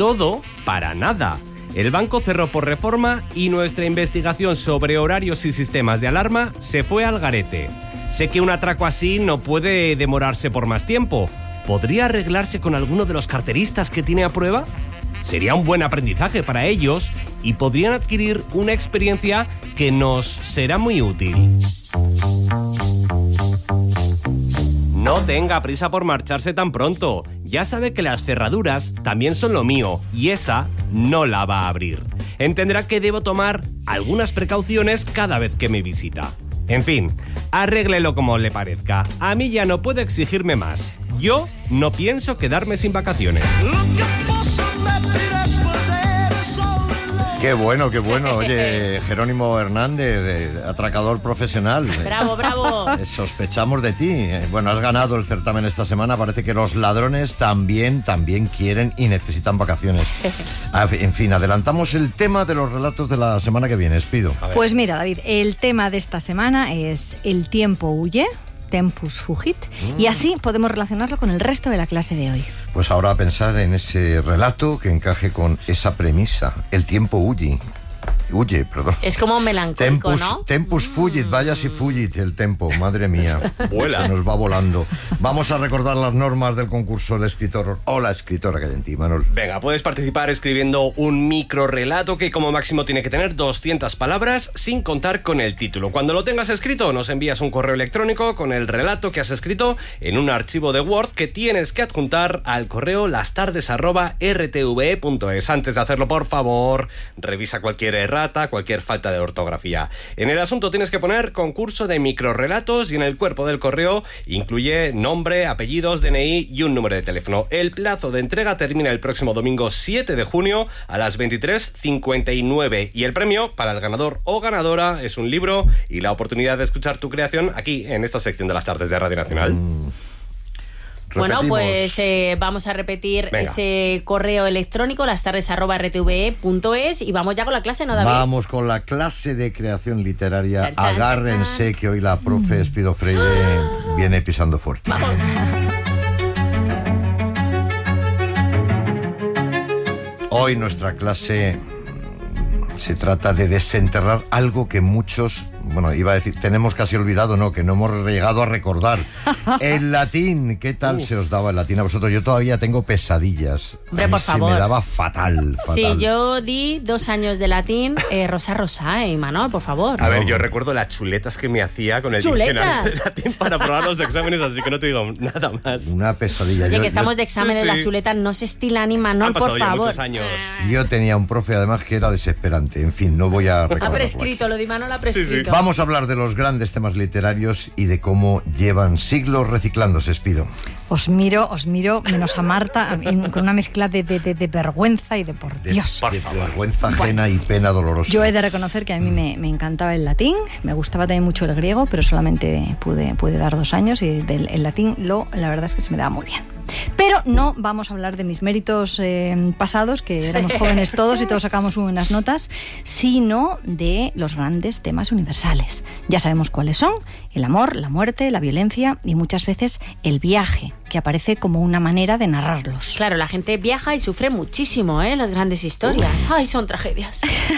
todo para nada. El banco cerró por reforma y nuestra investigación sobre horarios y sistemas de alarma se fue al garete. Sé que un atraco así no puede demorarse por más tiempo. ¿Podría arreglarse con alguno de los carteristas que tiene a prueba? Sería un buen aprendizaje para ellos y podrían adquirir una experiencia que nos será muy útil. No tenga prisa por marcharse tan pronto. Ya sabe que las cerraduras también son lo mío y esa no la va a abrir. Entenderá que debo tomar algunas precauciones cada vez que me visita. En fin, arréglelo como le parezca. A mí ya no puede exigirme más. Yo no pienso quedarme sin vacaciones. Qué bueno. Oye, Jerónimo Hernández, atracador profesional. Bravo, bravo. Sospechamos de ti. Bueno, has ganado el certamen esta semana. Parece que los ladrones también quieren y necesitan vacaciones. En fin, adelantamos el tema de los relatos de la semana que viene. Pido. Pues mira, David, el tema de esta semana es El tiempo huye, tempus fugit, y así podemos relacionarlo con el resto de la clase de hoy. Pues ahora a pensar en ese relato que encaje con esa premisa. El tiempo huye, perdón. Es como melancólico, ¿no? Tempus fugit, vaya si fugit el tempo, madre mía. Vuela. Se nos va volando. Vamos a recordar las normas del concurso El escritor o la escritora que hay en ti, Manuel. Venga, puedes participar escribiendo un microrrelato que como máximo tiene que tener 200 palabras sin contar con el título. Cuando lo tengas escrito, nos envías un correo electrónico con el relato que has escrito en un archivo de Word que tienes que adjuntar al correo lastardes@rtve.es. Antes de hacerlo, por favor, revisa cualquier errata, cualquier falta de ortografía. En el asunto tienes que poner concurso de microrrelatos y en el cuerpo del correo incluye nombre, apellidos, DNI y un número de teléfono. El plazo de entrega termina el próximo domingo 7 de junio a las 23:59 y el premio para el ganador o ganadora es un libro y la oportunidad de escuchar tu creación aquí en esta sección de las tardes de Radio Nacional. Bueno, pues vamos a repetir ese correo electrónico, lastardes@rtve.es, y vamos ya con la clase, ¿no, David? Vamos con la clase de creación literaria. Agárrense que hoy la profe Espido Freire viene pisando fuerte. Vamos. Hoy nuestra clase se trata de desenterrar algo que muchos, bueno, iba a decir, tenemos casi olvidado, no, que no hemos llegado a recordar. El latín, ¿qué tal se os daba el latín a vosotros? Yo todavía tengo pesadillas. Hombre, por favor. Se me daba fatal. Sí, yo di 2 años de latín, rosa, Manuel, por favor. A ver, yo recuerdo las chuletas que me hacía con el diccionario de latín para probar los exámenes, así que no te digo nada más. Una pesadilla. Oye, que estamos de exámenes, las chuletas no se estilan ni Manuel, por favor. Muchos años. Yo tenía un profe, además, que era desesperante. En fin, no voy a recordar. Ha prescrito, lo de Manuel ha prescrito. Sí. Vamos a hablar de los grandes temas literarios y de cómo llevan siglos reciclándose, Espido. Os miro, menos a Marta, con una mezcla de vergüenza y de por Dios. De vergüenza ajena y pena dolorosa. Yo he de reconocer que a mí me encantaba el latín, me gustaba también mucho el griego, pero solamente pude dar 2 años y el latín la verdad es que se me daba muy bien. Pero no vamos a hablar de mis méritos pasados, que éramos jóvenes todos y todos sacamos muy buenas notas, sino de los grandes temas universales. Ya sabemos cuáles son: el amor, la muerte, la violencia y muchas veces el viaje, que aparece como una manera de narrarlos. Claro, la gente viaja y sufre muchísimo, las grandes historias. ¡Ay, son tragedias!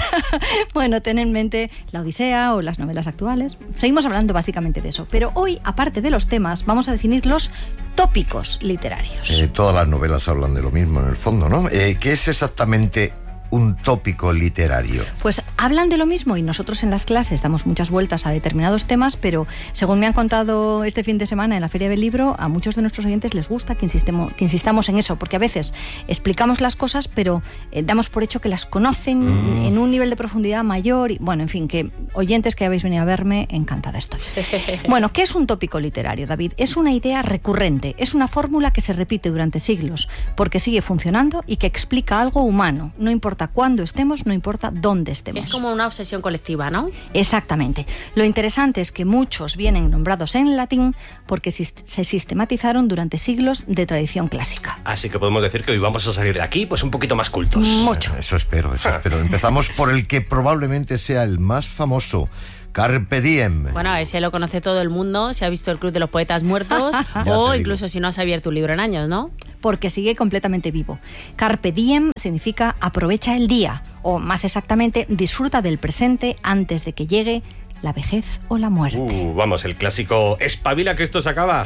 Bueno, ten en mente la Odisea o las novelas actuales. Seguimos hablando básicamente de eso. Pero hoy, aparte de los temas, vamos a definir los tópicos literarios. Todas las novelas hablan de lo mismo, en el fondo, ¿no? ¿Qué es exactamente un tópico literario? Pues hablan de lo mismo y nosotros en las clases damos muchas vueltas a determinados temas, pero según me han contado este fin de semana en la Feria del Libro, a muchos de nuestros oyentes les gusta que insistamos en eso, porque a veces explicamos las cosas, pero damos por hecho que las conocen en un nivel de profundidad mayor. Y, bueno, en fin, que oyentes que habéis venido a verme, encantada estoy. Bueno, ¿qué es un tópico literario, David? Es una idea recurrente, es una fórmula que se repite durante siglos, porque sigue funcionando y que explica algo humano, no importa cuándo estemos, no importa dónde estemos. Es como una obsesión colectiva, ¿no? Exactamente. Lo interesante es que muchos vienen nombrados en latín porque se sistematizaron durante siglos de tradición clásica. Así que podemos decir que hoy vamos a salir de aquí pues un poquito más cultos. Mucho. Eso espero. Empezamos por el que probablemente sea el más famoso. Carpe diem. Bueno, ese lo conoce todo el mundo, se ha visto el Club de los Poetas Muertos o incluso si no has abierto un libro en años, ¿no? Porque sigue completamente vivo. Carpe diem significa aprovecha el día, o más exactamente, disfruta del presente antes de que llegue la vejez o la muerte. Vamos, el clásico espabila que esto se acaba.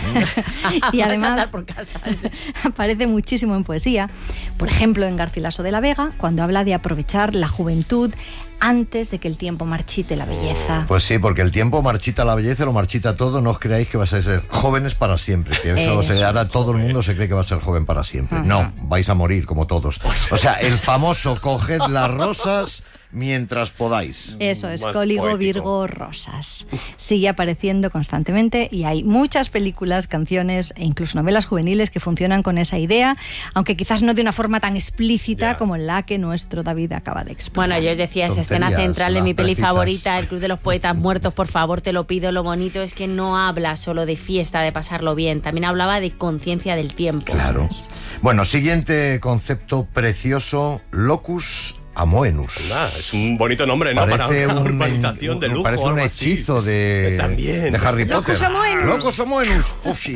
Y además por casa. aparece muchísimo en poesía. Por ejemplo, en Garcilaso de la Vega, cuando habla de aprovechar la juventud antes de que el tiempo marchite la belleza. Pues sí, porque el tiempo marchita la belleza, lo marchita todo. No os creáis que vais a ser jóvenes para siempre, que ahora todo el mundo se cree que va a ser joven para siempre. No, vais a morir como todos. O sea, el famoso coged las rosas mientras podáis. Eso es, Cóligo, Virgo, Rosas. Sigue apareciendo constantemente y hay muchas películas, canciones e incluso novelas juveniles que funcionan con esa idea, aunque quizás no de una forma tan explícita como la que nuestro David acaba de expresar. Bueno, yo os decía, esa escena central de mi peli favorita, El Club de los Poetas Muertos, por favor, te lo pido. Lo bonito es que no habla solo de fiesta, de pasarlo bien, también hablaba de conciencia del tiempo. Claro. Bueno, siguiente concepto precioso, locus amoenus. Es un bonito nombre, ¿no? Parece para una urbanización de lujo. Parece un hechizo de Harry Potter. Locus amoenus. Locus amoenus. Uf,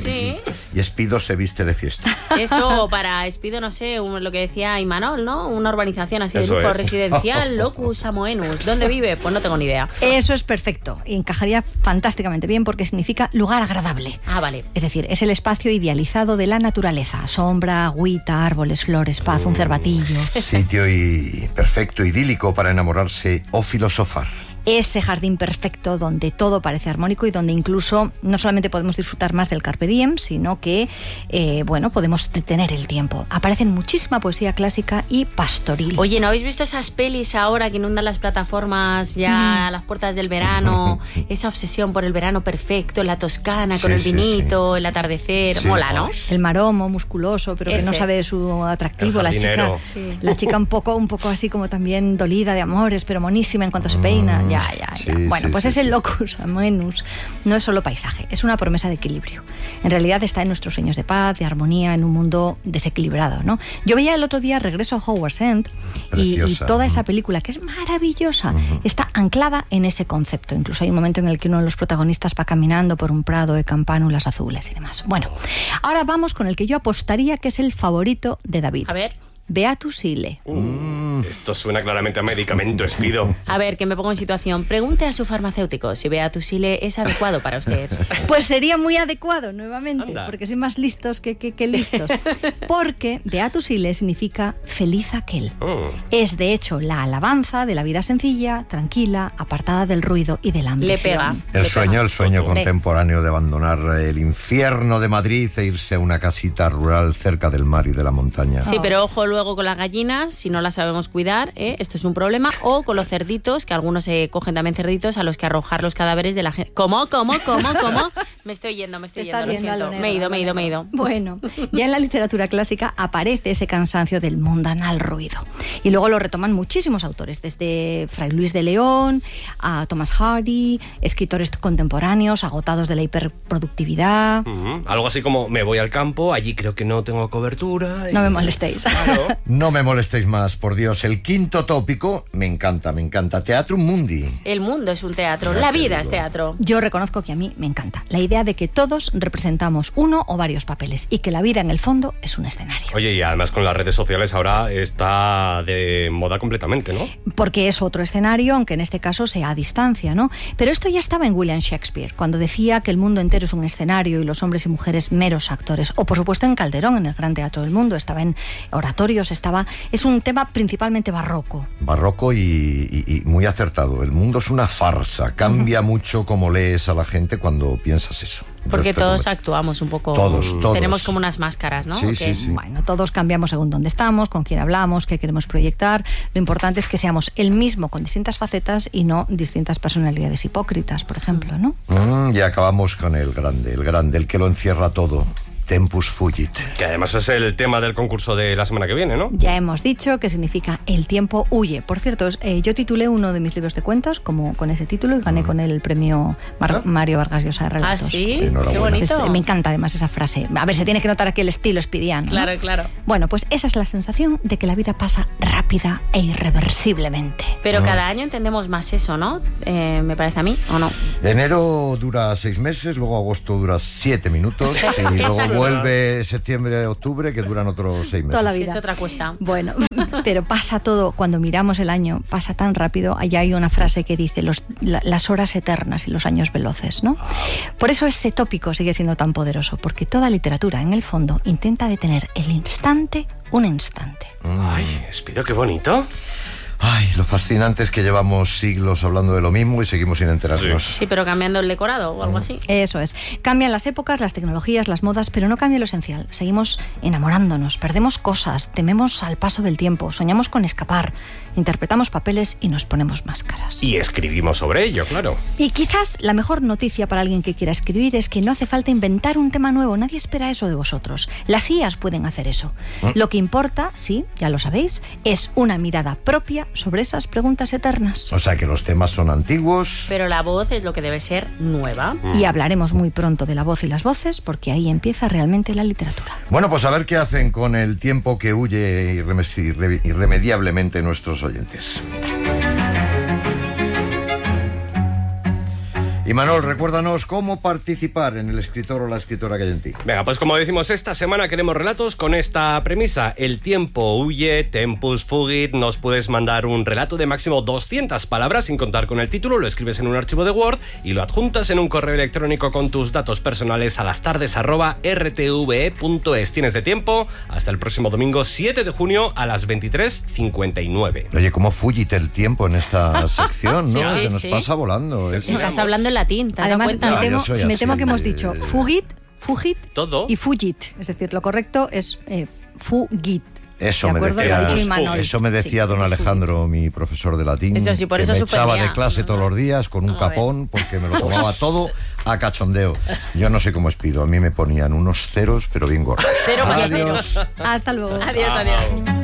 y Espido se viste de fiesta. Eso para Espido, no sé, lo que decía Imanol, ¿no? Una urbanización así de lujo residencial, Locus amoenus. ¿Dónde vive? Pues no tengo ni idea. Eso es perfecto y encajaría fantásticamente bien porque significa lugar agradable. Ah, vale. Es decir, es el espacio idealizado de la naturaleza. Sombra, agüita, árboles, flores, paz, un cervatillo. Sitio perfecto, idílico para enamorarse o filosofar. Ese jardín perfecto donde todo parece armónico y donde incluso no solamente podemos disfrutar más del carpe diem, sino que, podemos detener el tiempo. Aparecen muchísima poesía clásica y pastoril. Oye, ¿no habéis visto esas pelis ahora que inundan las plataformas ya a las puertas del verano? Esa obsesión por el verano perfecto, la Toscana con el vinito, el atardecer. Sí, mola, ¿no? El maromo musculoso, pero que no sabe de su atractivo. La chica un poco así como también dolida de amores, pero monísima en cuanto se peina. Ya. Bueno, pues ese locus amoenus no es solo paisaje, es una promesa de equilibrio. En realidad está en nuestros sueños de paz, de armonía, en un mundo desequilibrado, ¿no? Yo veía el otro día Regreso a Hogwarts End y toda esa película, que es maravillosa, está anclada en ese concepto. Incluso hay un momento en el que uno de los protagonistas va caminando por un prado de campánulas azules y demás. Bueno, ahora vamos con el que yo apostaría que es el favorito de David. A ver. Beatus Ile. Esto suena claramente a medicamento, Espido. A ver, que me pongo en situación. Pregunte a su farmacéutico si Beatus Ile es adecuado para usted. Pues sería muy adecuado, nuevamente, porque soy más listos que listos. Porque Beatus Ile significa feliz aquel. Es, de hecho, la alabanza de la vida sencilla, tranquila, apartada del ruido y de la ambición. Le pega. El sueño contemporáneo de abandonar el infierno de Madrid e irse a una casita rural cerca del mar y de la montaña. Sí, pero ojo luego con las gallinas, si no las sabemos cuidar, esto es un problema, o con los cerditos, que algunos se cogen también cerditos a los que arrojar los cadáveres de la gente. ¿Cómo? Me estoy yendo, lo siento. Me he ido. Bueno, ya en la literatura clásica aparece ese cansancio del mundanal ruido. Y luego lo retoman muchísimos autores, desde Fray Luis de León a Thomas Hardy, escritores contemporáneos agotados de la hiperproductividad. Algo así como, me voy al campo, allí creo que no tengo cobertura. No me molestéis. Claro. No me molestéis más, por Dios. El quinto tópico, me encanta. Teatrum Mundi. El mundo es un teatro, la vida es teatro. Yo reconozco que a mí me encanta la idea de que todos representamos uno o varios papeles y que la vida en el fondo es un escenario. Oye, y además con las redes sociales ahora está de moda completamente, ¿no? Porque es otro escenario, aunque en este caso sea a distancia, ¿no? Pero esto ya estaba en William Shakespeare, cuando decía que el mundo entero es un escenario y los hombres y mujeres meros actores. O por supuesto en Calderón, en el Gran Teatro del Mundo, estaba en oratorios, es un tema principalmente barroco. Barroco y muy acertado. El mundo es una farsa. Cambia mucho cómo lees a la gente cuando piensas eso. Porque todos actuamos un poco. Todos. Tenemos como unas máscaras, ¿no? Sí. Bueno, todos cambiamos según dónde estamos, con quién hablamos, qué queremos proyectar. Lo importante es que seamos el mismo con distintas facetas y no distintas personalidades hipócritas, por ejemplo, ¿no? Y acabamos con el grande, el que lo encierra todo. tempus fugit. Que además es el tema del concurso de la semana que viene, ¿no? Ya hemos dicho que significa el tiempo huye. Por cierto, yo titulé uno de mis libros de cuentos como con ese título y gané con él el premio Mario Vargas Llosa de Relatos. Ah, sí, Enhorabuena. qué bonito. Me encanta además esa frase. A ver, se tiene que notar aquí el estilo speediano, ¿no? Claro, claro. Bueno, pues esa es la sensación de que la vida pasa rápida e irreversiblemente. Pero cada año entendemos más eso, ¿no? Me parece a mí, ¿o no? Enero dura 6 meses, luego agosto dura 7 minutos y luego Exacto. vuelve septiembre, octubre, que duran otros 6 meses. Toda la vida. Es otra cuesta. Bueno, pero pasa todo, cuando miramos el año, pasa tan rápido. Allá hay una frase que dice las horas eternas y los años veloces, ¿no? Por eso este tópico sigue siendo tan poderoso, porque toda literatura, en el fondo, intenta detener el instante, un instante. Ay, Espido, qué bonito. Ay, lo fascinante es que llevamos siglos hablando de lo mismo y seguimos sin enterarnos. Sí, pero cambiando el decorado o algo así. Eso es. Cambian las épocas, las tecnologías, las modas, pero no cambia lo esencial. Seguimos enamorándonos, perdemos cosas, tememos al paso del tiempo, soñamos con escapar, interpretamos papeles y nos ponemos máscaras. Y escribimos sobre ello, claro. Y quizás la mejor noticia para alguien que quiera escribir es que no hace falta inventar un tema nuevo. Nadie espera eso de vosotros. Las IAs pueden hacer eso. Lo que importa, sí, ya lo sabéis, es una mirada propia sobre esas preguntas eternas. O sea que los temas son antiguos. Pero la voz es lo que debe ser nueva. Y hablaremos muy pronto de la voz y las voces, porque ahí empieza realmente la literatura. Bueno, pues a ver qué hacen con el tiempo que huye irremediablemente nuestros oyentes. Y Manol, recuérdanos cómo participar en el escritor o la escritora que hay en ti. Venga, pues como decimos, esta semana queremos relatos con esta premisa. El tiempo huye, tempus fugit. Nos puedes mandar un relato de máximo 200 palabras sin contar con el título. Lo escribes en un archivo de Word y lo adjuntas en un correo electrónico con tus datos personales a lastardes@rtve.es. Tienes de tiempo hasta el próximo domingo 7 de junio a las 23:59. Oye, cómo fugite el tiempo en esta sección, ¿no? Sí, Se nos sí. pasa volando. Estás hablando en latín, ¿te has dado Además, cuenta? Ya, yo soy me así. temo que hemos dicho fugit Todo. y fugit. Es decir, lo correcto es fugit. Eso ¿De me acuerdo? decía, Lo ha dicho Imanol. eso me decía Sí, don es Alejandro, mi profesor de latín, Eso sí, por que eso me echaba suspendía. de clase todos los días con un A ver. capón porque me lo tomaba todo a cachondeo. Yo no sé cómo Espido, a mí me ponían unos ceros, pero bien gordos. Cero Adiós. mañaneros. Hasta luego. Adiós, adiós.